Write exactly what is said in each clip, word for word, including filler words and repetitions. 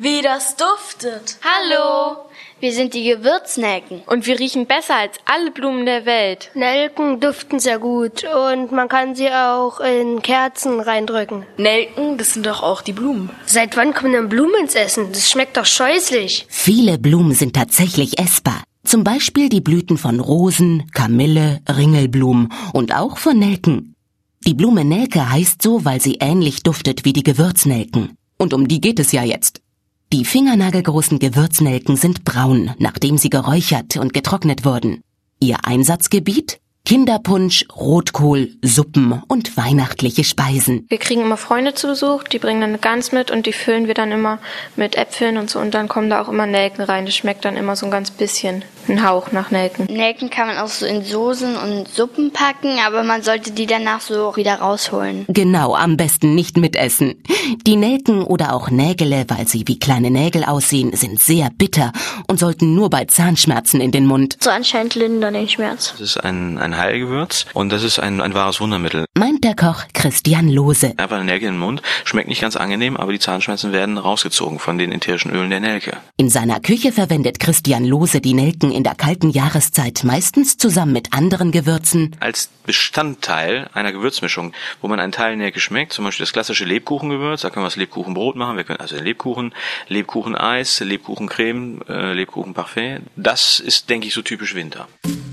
Wie das duftet. Hallo, wir sind die Gewürznelken. Und wir riechen besser als alle Blumen der Welt. Nelken duften sehr gut und man kann sie auch in Kerzen reindrücken. Nelken, das sind doch auch die Blumen. Seit wann kommen denn Blumen ins Essen? Das schmeckt doch scheußlich. Viele Blumen sind tatsächlich essbar. Zum Beispiel die Blüten von Rosen, Kamille, Ringelblumen und auch von Nelken. Die Blume Nelke heißt so, weil sie ähnlich duftet wie die Gewürznelken. Und um die geht es ja jetzt. Die fingernagelgroßen Gewürznelken sind braun, nachdem sie geräuchert und getrocknet wurden. Ihr Einsatzgebiet? Kinderpunsch, Rotkohl, Suppen und weihnachtliche Speisen. Wir kriegen immer Freunde zu Besuch, die bringen dann eine Gans mit und die füllen wir dann immer mit Äpfeln und so und dann kommen da auch immer Nelken rein. Das schmeckt dann immer so ein ganz bisschen, ein Hauch nach Nelken. Nelken kann man auch so in Soßen und Suppen packen, aber man sollte die danach so wieder rausholen. Genau, am besten nicht mitessen. Die Nelken oder auch Nägele, weil sie wie kleine Nägel aussehen, sind sehr bitter und sollten nur bei Zahnschmerzen in den Mund. So anscheinend lindern den Schmerz. Das ist ein, ein Heilgewürz und das ist ein, ein wahres Wundermittel. Meint der Koch Christian Lohse. Einfach eine Nelke in den Mund, schmeckt nicht ganz angenehm, aber die Zahnschmerzen werden rausgezogen von den ätherischen Ölen der Nelke. In seiner Küche verwendet Christian Lohse die Nelken in der kalten Jahreszeit meistens zusammen mit anderen Gewürzen. Als Bestandteil einer Gewürzmischung, wo man einen Teil Nelke schmeckt, zum Beispiel das klassische Lebkuchengewürz, da können wir das Lebkuchenbrot machen, wir können also Lebkuchen, Lebkucheneis, Lebkuchencreme, äh, Lebkuchenparfait. Das ist, denke ich, so typisch Winter.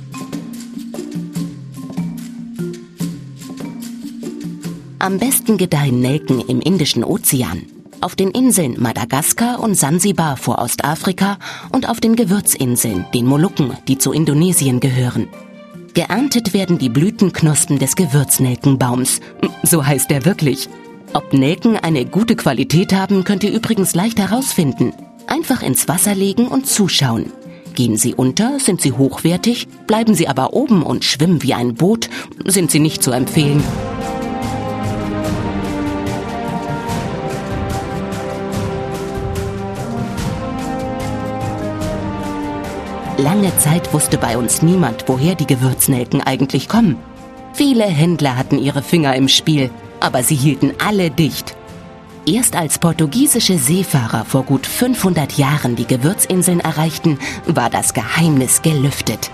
Am besten gedeihen Nelken im Indischen Ozean, auf den Inseln Madagaskar und Sansibar vor Ostafrika und auf den Gewürzinseln, den Molukken, die zu Indonesien gehören. Geerntet werden die Blütenknospen des Gewürznelkenbaums. So heißt er wirklich. Ob Nelken eine gute Qualität haben, könnt ihr übrigens leicht herausfinden. Einfach ins Wasser legen und zuschauen. Gehen sie unter, sind sie hochwertig, bleiben sie aber oben und schwimmen wie ein Boot, sind sie nicht zu empfehlen. Lange Zeit wusste bei uns niemand, woher die Gewürznelken eigentlich kommen. Viele Händler hatten ihre Finger im Spiel, aber sie hielten alle dicht. Erst als portugiesische Seefahrer vor gut fünfhundert Jahren die Gewürzinseln erreichten, war das Geheimnis gelüftet.